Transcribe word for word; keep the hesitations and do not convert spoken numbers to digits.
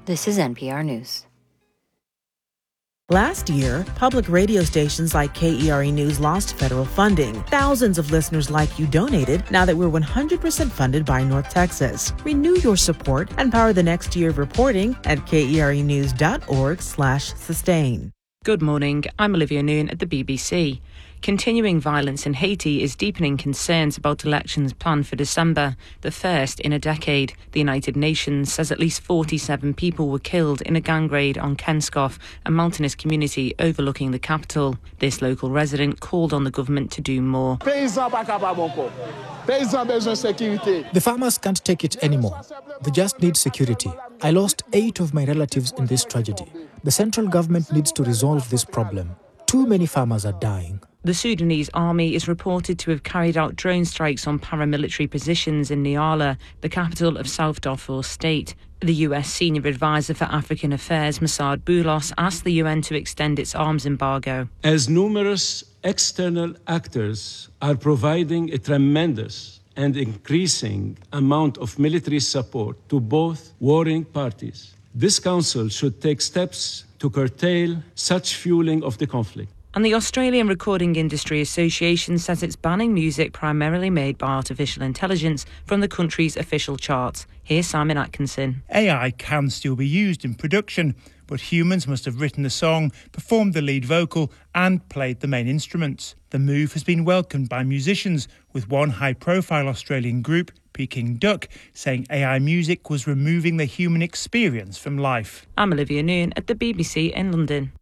This is N P R News. Last year, public radio stations like K E R E News lost federal funding. Thousands of listeners like you donated now that we're one hundred percent funded by North Texas. Renew your support and power the next year of reporting at kerenews.org slash sustain. Good morning, I'm Olivia Noon at the B B C. Continuing violence in Haiti is deepening concerns about elections planned for December, the first in a decade. The United Nations says at least forty-seven people were killed in a gang raid on Kenskoff, a mountainous community overlooking the capital. This local resident called on the government to do more. The farmers can't take it anymore. They just need security. I lost eight of my relatives in this tragedy. The central government needs to resolve this problem. Too many farmers are dying. The Sudanese army is reported to have carried out drone strikes on paramilitary positions in Niala, the capital of South Darfur state. The U S Senior Advisor for African Affairs, Massad Boulos, asked the U N to extend its arms embargo. As numerous external actors are providing a tremendous and increasing amount of military support to both warring parties, this Council should take steps to curtail such fueling of the conflict. And the Australian Recording Industry Association says it's banning music primarily made by artificial intelligence from the country's official charts. Here's Simon Atkinson. A I can still be used in production, but humans must have written the song, performed the lead vocal and played the main instruments. The move has been welcomed by musicians, with one high-profile Australian group, Peking Duck, saying A I music was removing the human experience from life. I'm Olivia Noon at the B B C in London.